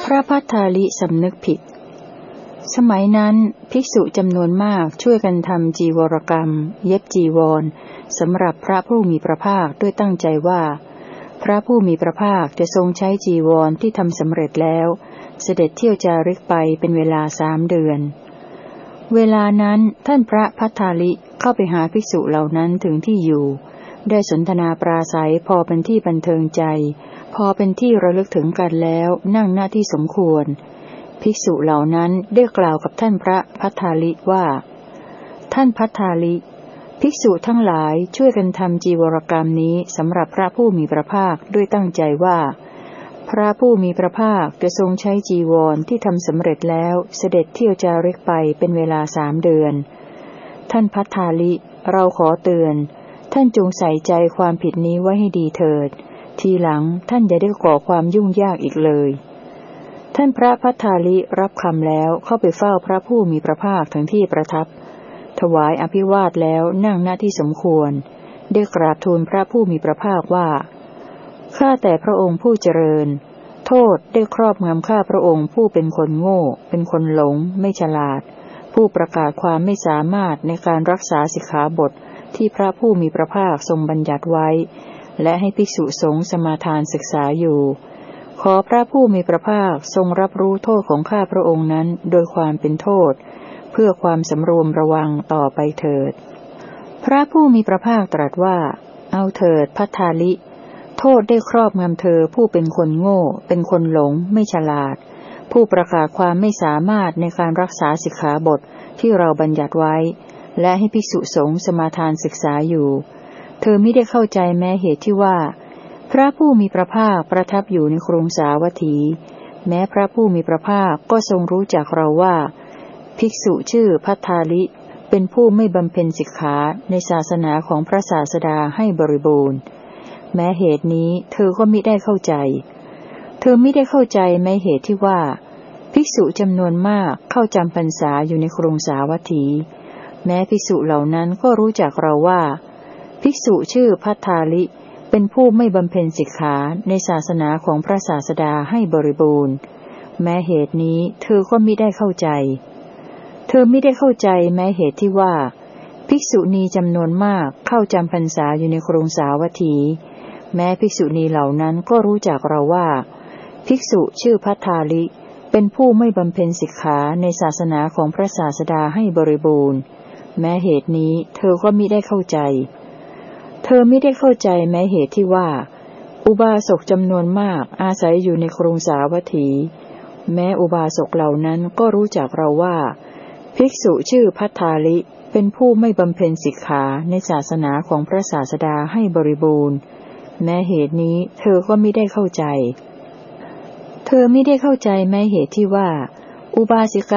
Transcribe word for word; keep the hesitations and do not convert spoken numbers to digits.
พระภัททาลิสำนึกผิดสมัยนั้นภิกษุจำนวนมากช่วยกันทำจีวรกรรมเย็บจีวรสำหรับพระผู้มีพระภาคด้วยตั้งใจว่าพระผู้มีพระภาคจะทรงใช้จีวรที่ทำสำเร็จแล้วเสด็จเที่ยวจาริกไปเป็นเวลาสามเดือนเวลานั้นท่านพระภัททาลิเข้าไปหาภิกษุเหล่านั้นถึงที่อยู่ได้สนทนาปราศัยพอเป็นที่บันเทิงใจพอเป็นที่ระลึกถึงกันแล้วนั่งหน้าที่สมควรภิกษุเหล่านั้นได้กล่าวกับท่านพระภัททาลิว่าท่านภัททาลิภิกษุทั้งหลายช่วยกันทำจีวรกรรมนี้สำหรับพระผู้มีพระภาคด้วยตั้งใจว่าพระผู้มีพระภาคจะทรงใช้จีวรที่ทำสำเร็จแล้วเสด็จเที่ยวจาริกไปเป็นเวลาสามเดือนท่านภัททาลิเราขอเตือนท่านจงใส่ใจความผิดนี้ไว้ให้ดีเถิดทีหลังท่านอย่าได้ก่อความยุ่งยากอีกเลยท่านพระภัททาลิรับคำแล้วเข้าไปเฝ้าพระผู้มีพระภาคถึงที่ประทับถวายอภิวาทแล้วนั่งหน้าที่สมควรได้กราบทูลพระผู้มีพระภาคว่าข้าแต่พระองค์ผู้เจริญโทษได้ครอบงำข้าพระองค์ผู้เป็นคนโง่เป็นคนหลงไม่ฉลาดผู้ประกาศความไม่สามารถในการรักษาสิกขาบทที่พระผู้มีพระภาคทรงบัญญัติไว้และให้ภิกษุสงฆ์สมาทานศึกษาอยู่ขอพระผู้มีพระภาคทรงรับรู้โทษของข้าพระองค์นั้นโดยความเป็นโทษเพื่อความสำรวมระวังต่อไปเถิดพระผู้มีพระภาคตรัสว่าเอาเถิดภัททาลิโทษได้ครอบงำเธอผู้เป็นคนโง่เป็นคนหลงไม่ฉลาดผู้ประกาศความไม่สามารถในการรักษาสิกขาบทที่เราบัญญัติไว้และให้ภิกษุสงฆ์สมาทานศึกษาอยู่เธอไม่ได้เข้าใจแม้เหตุที่ว่าพระผู้มีพระภาคประทับอยู่ในกรุงสาวัตถีแม้พระผู้มีพระภาคก็ทรงรู้จักเราว่าภิกษุชื่อภัททาลิเป็นผู้ไม่บำเพ็ญสิกขาในศาสนาของพระศาสดาให้บริบูรณ์แม้เหตุนี้เธอก็มิได้เข้าใจเธอมิได้เข้าใจแม้เหตุที่ว่าภิกษุจำนวนมากเข้าจำพรรษาอยู่ในกรุงสาวัตถีแม้ภิกษุเหล่านั้นก็รู้จักเราว่าภิกษุชื่อภัททาลิเป็นผู้ไม่บำเพ็ญสิกขาในศาสนาของพระศาสดาให้บริบูรณ์แม้เหตุนี้เธอก็มิได้เข้าใจเธอมิได้เข้าใจแม้เหตุที่ว่าภิกษุณีจำนวนมากเข้าจำพรรษาอยู่ในกรุงสาวัตถีแม้ภิกษุณีเหล่านั้นก็รู้จักเราว่าภิกษุชื่อภัททาลิเป็นผู้ไม่บำเพ็ญสิกขาในศาสนาของพระศาสดาให้บริบูรณ์แม้เหตุนี้เธอก็มิได้เข้าใจเธอไม่ได้เข้าใจแม้เหตุที่ว่าอุบาสกจำนวนมากอาศัยอยู่ในกรุงสาวัตถีแม้อุบาสกเหล่านั้นก็รู้จักเราว่าภิกษุชื่อภัททาลิเป็นผู้ไม่บำเพ็ญสิกขาในศาสนาของพระศาสดาให้บริบูรณ์แม้เหตุนี้เธอก็ไม่ได้เข้าใจเธอไม่ได้เข้าใจแม้เหตุที่ว่าอุบาสิกา